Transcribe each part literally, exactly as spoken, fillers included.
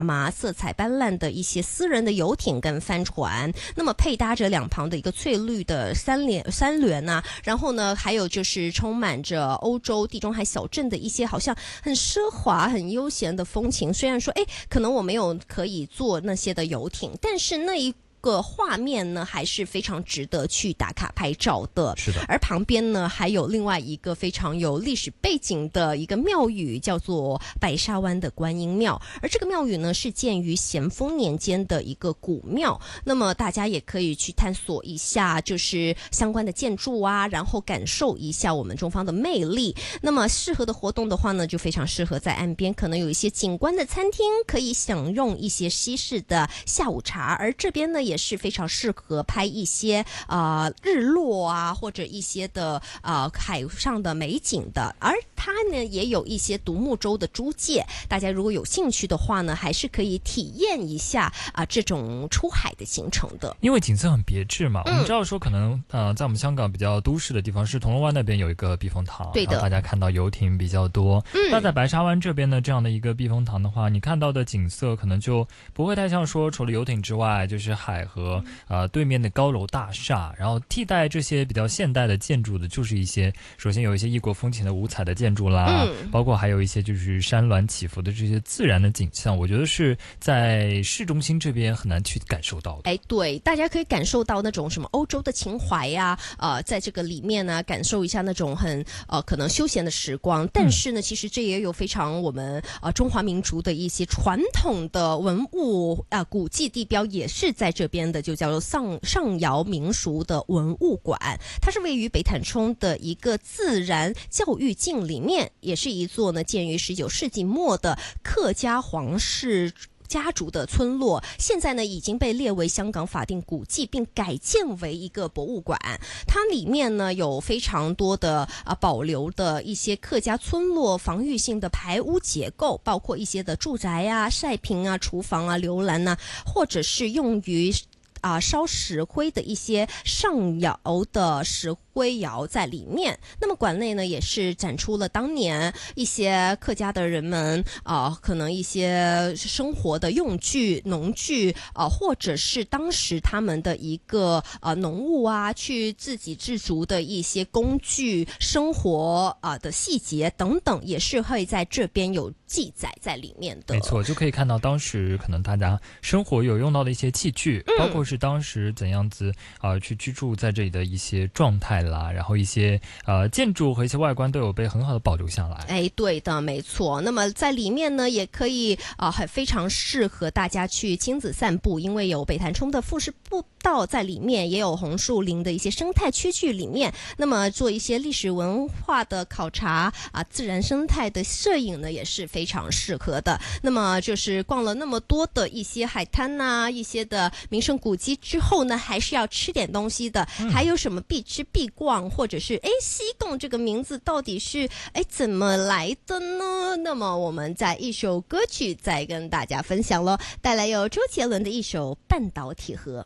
麻色彩斑斓的一些私人的游艇跟帆船，那么配搭着两旁的一个翠绿的三联三联啊，然后呢还有就是充满着欧洲地中海小镇的一些好像很奢华很悠闲的风情。虽然说哎，可能我没有可以坐那些的游艇，但是那一个画面呢还是非常值得去打卡拍照的。 是的。 而旁边呢还有另外一个非常有历史背景的一个庙宇，叫做白沙湾的观音庙。而这个庙宇呢是建于咸丰年间的一个古庙，那么大家也可以去探索一下就是相关的建筑啊，然后感受一下我们中方的魅力。那么适合的活动的话呢，就非常适合在岸边，可能有一些景观的餐厅可以享用一些西式的下午茶，而这边呢也是非常适合拍一些呃日落啊，或者一些的呃海上的美景的。而它呢也有一些独木舟的租借，大家如果有兴趣的话呢，还是可以体验一下啊、呃、这种出海的行程的。 因为景色很别致嘛，嗯、我们知道说可能呃在我们香港比较都市的地方是铜锣湾那边有一个避风塘， 对的， 然后大家看到游艇比较多。嗯，那在白沙湾这边呢，这样的一个避风塘的话，你看到的景色可能就不会太像说除了游艇之外就是海和呃对面的高楼大厦，然后替代这些比较现代的建筑的就是一些首先有一些异国风情的五彩的建筑啦、嗯、包括还有一些就是山峦起伏的这些自然的景象，我觉得是在市中心这边很难去感受到的。 哎，对，大家可以感受到那种什么欧洲的情怀呀、啊，呃，在这个里面呢，感受一下那种很呃可能休闲的时光。但是呢，嗯、其实这也有非常我们呃中华民族的一些传统的文物啊、呃、古迹地标，也是在这边的，就叫做上上窑民俗的文物馆。它是位于北潭涌的一个自然教育径里面，也是一座呢建于十九世纪末的客家皇室家族的村落，现在呢已经被列为香港法定古迹，并改建为一个博物馆。它里面呢有非常多的啊保留的一些客家村落防御性的排污结构，包括一些的住宅啊、晒坪啊、厨房啊、流栏啊，或者是用于啊、呃，烧石灰的一些上窑的石灰窑在里面。那么馆内呢，也是展出了当年一些客家的人们啊、呃，可能一些生活的用具、农具啊、呃，或者是当时他们的一个呃农务啊，去自给自足的一些工具、生活啊、呃、的细节等等，也是会在这边有记载在里面的。 没错，就可以看到当时可能大家生活有用到的一些器具，嗯、包括是当时怎样子啊、呃、去居住在这里的一些状态啦，然后一些呃建筑和一些外观都有被很好的保留下来。 哎，对的，没错。那么在里面呢，也可以啊、呃，很非常适合大家去亲子散步，因为有北潭涌的复式步道在里面，也有红树林的一些生态区距里面。那么做一些历史文化的考察啊，自然生态的摄影呢，也是非常适合的。那么就是逛了那么多的一些海滩呐、啊，一些的名胜古迹之后呢，还是要吃点东西的。嗯、还有什么必吃必逛，或者是哎西贡这个名字到底是哎怎么来的呢？那么我们在一首歌曲再跟大家分享咯，带来有周杰伦的一首《半岛铁盒》。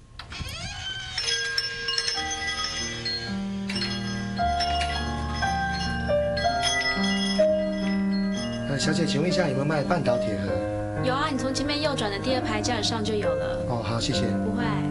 呃，小姐，请问一下有没有卖半岛铁盒？ 有啊，你从前面右转的第二排架子上就有了。 哦，好，谢谢。 不会。